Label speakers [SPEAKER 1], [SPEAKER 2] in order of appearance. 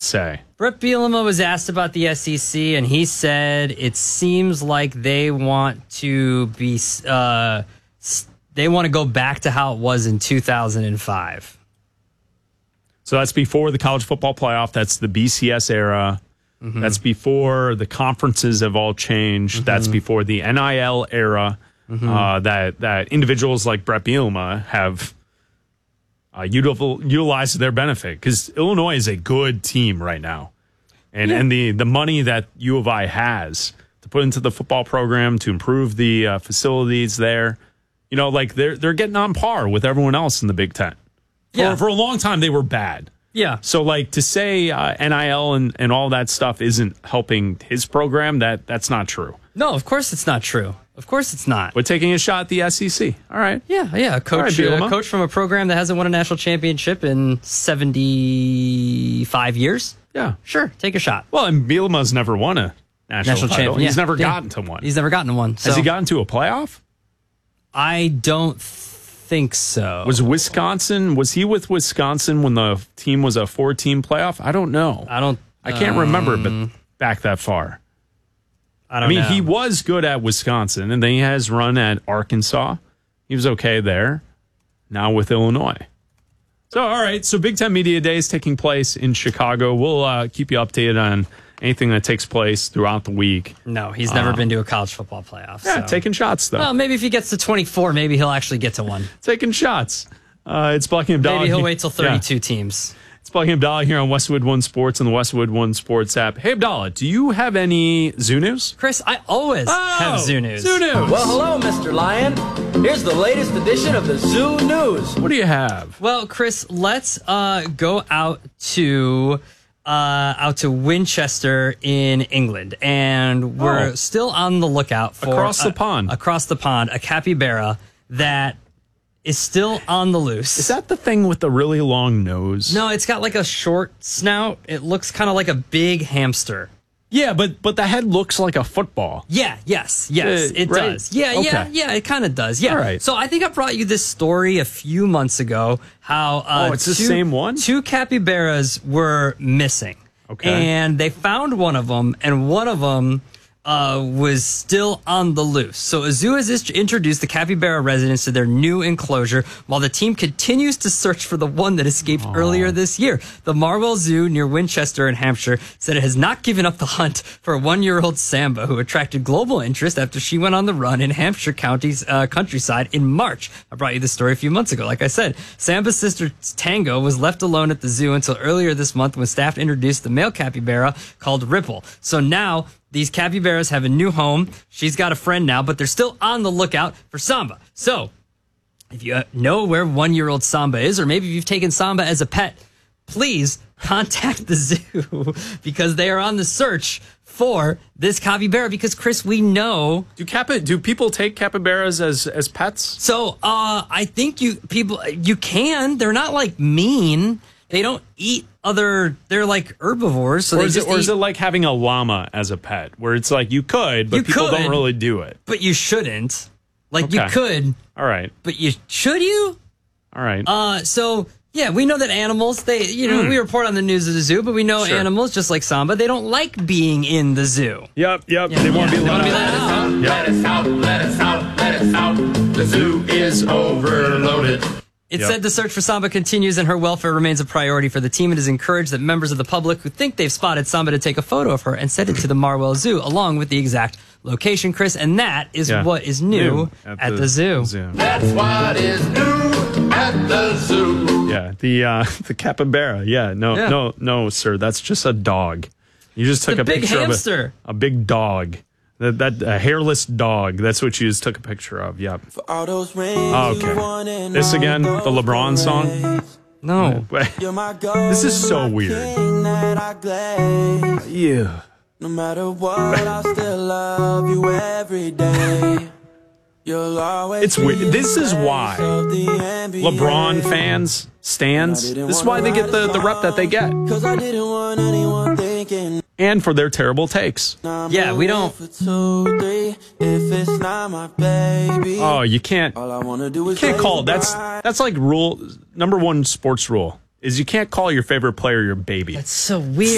[SPEAKER 1] say?
[SPEAKER 2] Brett Bielema was asked about the SEC, and he said it seems like they want to be they want to go back to how it was in 2005.
[SPEAKER 1] So that's before the college football playoff. That's the BCS era. Mm-hmm. That's before the conferences have all changed. Mm-hmm. That's before the NIL era. Mm-hmm. That individuals like Brett Bielema have utilized to their benefit, because Illinois is a good team right now, and the money that U of I has to put into the football program to improve the facilities there, like they're getting on par with everyone else in the Big Ten. For a long time they were bad. Yeah. So like to say NIL and all that stuff isn't helping his program, that's not true.
[SPEAKER 2] No, of course it's not true. Of course it's not.
[SPEAKER 1] We're taking a shot at the SEC. All right.
[SPEAKER 2] Yeah. A coach from a program that hasn't won a national championship in 75 years. Yeah. Sure. Take a shot.
[SPEAKER 1] Well, and Bielema's never won a national title.
[SPEAKER 2] Champion.
[SPEAKER 1] He's never gotten to one.
[SPEAKER 2] He's never gotten to one. So.
[SPEAKER 1] Has he gotten to a playoff?
[SPEAKER 2] I don't think so.
[SPEAKER 1] Was he with Wisconsin when the team was a 4-team playoff? I don't know. I can't remember, but back that far. I mean, he was good at Wisconsin, and then he has run at Arkansas. He was okay there. Now with Illinois. So, all right. So, Big Ten Media Day is taking place in Chicago. We'll keep you updated on anything that takes place throughout the week.
[SPEAKER 2] No, he's never been to a college football playoff.
[SPEAKER 1] Yeah, taking shots, though.
[SPEAKER 2] Well, maybe if he gets to 24, maybe he'll actually get to one.
[SPEAKER 1] Taking shots. It's Buckingham Dollar.
[SPEAKER 2] Maybe he'll wait till 32 teams.
[SPEAKER 1] It's Buckingham Abdallah here on Westwood One Sports and the Westwood One Sports app. Hey, Abdallah, do you have any zoo news?
[SPEAKER 2] Chris, I always have zoo news.
[SPEAKER 1] Zoo news.
[SPEAKER 3] Well, hello, Mr. Lion. Here's the latest edition of the Zoo News.
[SPEAKER 1] What do you have?
[SPEAKER 2] Well, Chris, let's go out to Winchester in England, and we're still on the lookout for
[SPEAKER 1] across the pond,
[SPEAKER 2] a capybara that is still on the loose.
[SPEAKER 1] Is that the thing with the really long nose?
[SPEAKER 2] No, it's got like a short snout. It looks kind of like a big hamster.
[SPEAKER 1] Yeah, but the head looks like a football.
[SPEAKER 2] Yes, it
[SPEAKER 1] right?
[SPEAKER 2] does. Yeah, it kind of does. Yeah.
[SPEAKER 1] All right.
[SPEAKER 2] So I think I brought you this story a few months ago. How
[SPEAKER 1] it's the same one?
[SPEAKER 2] 2 capybaras were missing.
[SPEAKER 1] Okay.
[SPEAKER 2] And they found one of them, and one of them was still on the loose. So a zoo has introduced the capybara residents to their new enclosure while the team continues to search for the one that escaped earlier this year. The Marwell Zoo near Winchester in Hampshire said it has not given up the hunt for a 1-year-old Samba who attracted global interest after she went on the run in Hampshire County's countryside in March. I brought you this story a few months ago. Like I said, Samba's sister Tango was left alone at the zoo until earlier this month when staff introduced the male capybara called Ripple. So now these capybaras have a new home. She's got a friend now, but they're still on the lookout for Samba. So, if you know where 1-year-old Samba is, or maybe you've taken Samba as a pet, please contact the zoo because they are on the search for this capybara. Because, Chris, we know...
[SPEAKER 1] Do people take capybaras as pets?
[SPEAKER 2] So, I think you can. They're not, like, mean. They don't eat they're like herbivores. So is
[SPEAKER 1] it like having a llama as a pet, where it's like you could, but people don't really do it?
[SPEAKER 2] But you shouldn't. Like you could.
[SPEAKER 1] All right.
[SPEAKER 2] But should you?
[SPEAKER 1] All right.
[SPEAKER 2] So yeah, we know that animals, we report on the news of the zoo, but we know animals, just like Samba, they don't like being in the zoo.
[SPEAKER 1] Yep. They want to be let out.
[SPEAKER 4] Let us out, let us out, let us out. The zoo is overloaded.
[SPEAKER 2] It said the search for Samba continues and her welfare remains a priority for the team. It is encouraged that members of the public who think they've spotted Samba to take a photo of her and send it to the Marwell Zoo, along with the exact location, Chris. And that is what is new at the zoo.
[SPEAKER 4] That's what is new at the zoo.
[SPEAKER 1] Yeah, the capybara. Yeah, no, sir. That's just a dog. You just took a picture
[SPEAKER 2] hamster.
[SPEAKER 1] of a big dog. That hairless dog. That's what you just took a picture of. Yep. Okay. This again, the LeBron song?
[SPEAKER 2] No.
[SPEAKER 1] This is so weird. Yeah.
[SPEAKER 5] No matter what, I still love you every day.
[SPEAKER 1] It's weird. This is why LeBron fans, stands, this is why they get the rep that they get.
[SPEAKER 5] Cause I didn't want anyone thinking.
[SPEAKER 1] And for their terrible takes.
[SPEAKER 2] Yeah, we don't.
[SPEAKER 1] Oh, you can't call it. That's like number 1 sports rule is you can't call your favorite player your baby.
[SPEAKER 2] That's so weird.